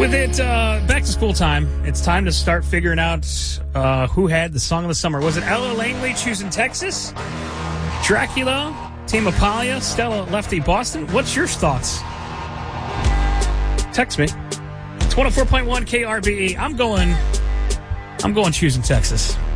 With it back to school time, it's time to start figuring out who had the song of the summer. Was it Ella Langley choosing Texas? Dracula? Team Apalia? Stella Lefty Boston? What's your thoughts? Text me. It's 104.1 KRBE. I'm going choosing Texas.